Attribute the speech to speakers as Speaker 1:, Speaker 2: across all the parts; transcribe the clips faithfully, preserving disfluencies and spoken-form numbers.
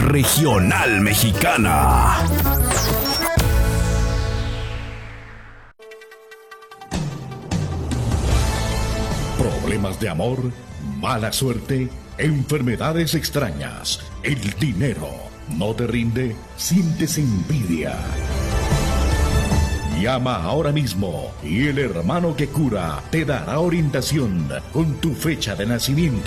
Speaker 1: Regional Mexicana.
Speaker 2: Problemas de amor, mala suerte, enfermedades extrañas, el dinero no te rinde, sientes envidia. Llama ahora mismo y el hermano que cura te dará orientación con tu fecha de nacimiento.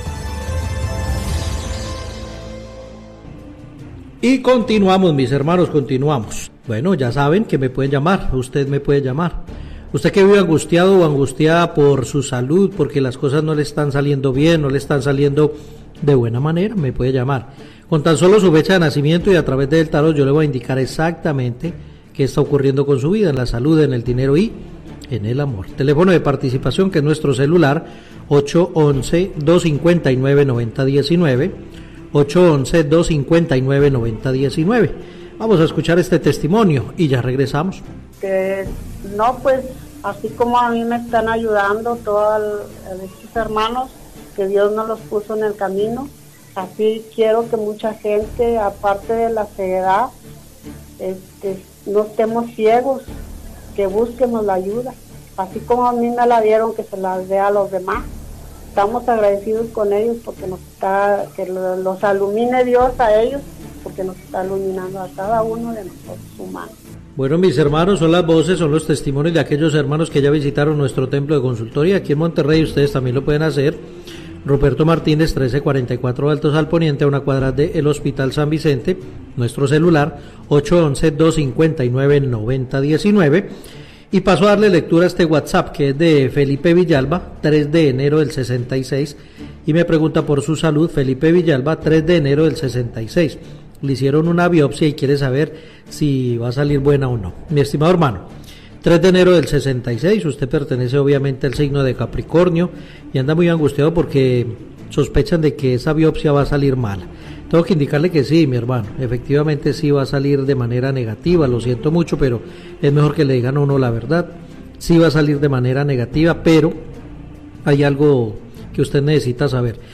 Speaker 3: Y continuamos, mis hermanos, continuamos. Bueno, ya saben que me pueden llamar, usted me puede llamar. Usted que vive angustiado o angustiada por su salud, porque las cosas no le están saliendo bien, no le están saliendo de buena manera, me puede llamar. Con tan solo su fecha de nacimiento y a través del tarot yo le voy a indicar exactamente qué está ocurriendo con su vida, en la salud, en el dinero y en el amor. Teléfono de participación que es nuestro celular, ocho once, dos cincuenta y nueve, noventa diecinueve, ocho once, dos cincuenta y nueve, noventa diecinueve. Vamos a escuchar este testimonio y ya regresamos.
Speaker 4: Que no, pues así como a mí me están ayudando todos estos hermanos, que Dios nos los puso en el camino, así quiero que mucha gente, aparte de la ceguedad, este, no estemos ciegos, que busquemos la ayuda, así como a mí me la dieron, que se la dé a los demás. Estamos agradecidos con ellos porque nos está, que los ilumine Dios a ellos, porque nos está iluminando a cada uno de nosotros humanos.
Speaker 3: Bueno, mis hermanos, son las voces, son los testimonios de aquellos hermanos que ya visitaron nuestro templo de consultoría aquí en Monterrey. Ustedes también lo pueden hacer. Ruperto Martínez, trece cuarenta y cuatro Altos al Poniente, a una cuadra del Hospital San Vicente. Nuestro celular, ocho once, dos cincuenta y nueve, noventa diecinueve. Y paso a darle lectura a este WhatsApp que es de Felipe Villalba, tres de enero del sesenta y seis, y me pregunta por su salud. Felipe Villalba, tres de enero del sesenta y seis. Le hicieron una biopsia y quiere saber si va a salir buena o no. Mi estimado hermano, tres de enero del sesenta y seis, usted pertenece obviamente al signo de Capricornio y anda muy angustiado porque sospechan de que esa biopsia va a salir mala. Tengo que indicarle que sí, mi hermano, efectivamente sí va a salir de manera negativa, lo siento mucho, pero es mejor que le digan a uno la verdad. Sí va a salir de manera negativa, pero hay algo que usted necesita saber.